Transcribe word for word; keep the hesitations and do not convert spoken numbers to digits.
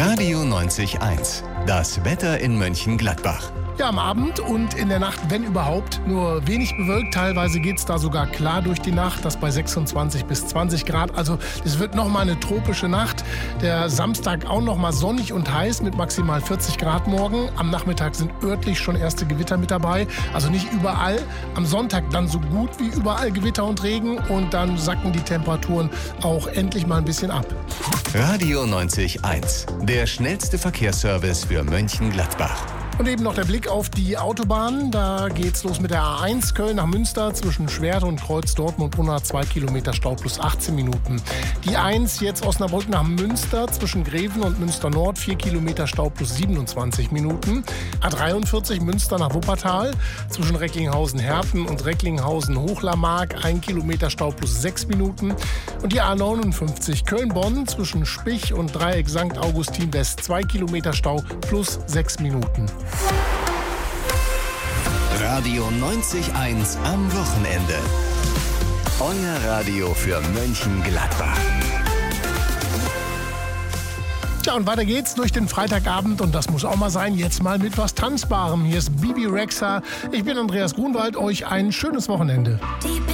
Radio neunzig eins. Das Wetter in Mönchengladbach. Ja, am Abend und in der Nacht, wenn überhaupt, nur wenig bewölkt. Teilweise geht es da sogar klar durch die Nacht, das bei sechsundzwanzig bis zwanzig Grad. Also es wird nochmal eine tropische Nacht. Der Samstag auch nochmal sonnig und heiß mit maximal vierzig Grad morgen. Am Nachmittag sind örtlich schon erste Gewitter mit dabei. Also nicht überall. Am Sonntag dann so gut wie überall Gewitter und Regen. Und dann sacken die Temperaturen auch endlich mal ein bisschen ab. Radio neunzig eins. Der schnellste Verkehrsservice für Mönchengladbach. Und eben noch der Blick auf die Autobahn. Da geht's los mit der A eins Köln nach Münster zwischen Schwerte und Kreuz Dortmund unter zwei Kilometer Stau plus achtzehn Minuten. Die eins jetzt Osnabrück nach Münster zwischen Greven und Münster Nord vier Kilometer Stau plus siebenundzwanzig Minuten. A dreiundvierzig Münster nach Wuppertal zwischen Recklinghausen-Herten und Recklinghausen-Hochlarmark ein Kilometer Stau plus sechs Minuten. Und die A neunundfünfzig Köln-Bonn zwischen Spich und Dreieck Sankt Augustin West zwei Kilometer Stau plus sechs Minuten. Radio neunzig eins am Wochenende. Euer Radio für Mönchengladbach. Tja, und weiter geht's durch den Freitagabend und das muss auch mal sein, jetzt mal mit was Tanzbarem. Hier ist Bibi Rexha. Ich bin Andreas Grunwald, euch ein schönes Wochenende.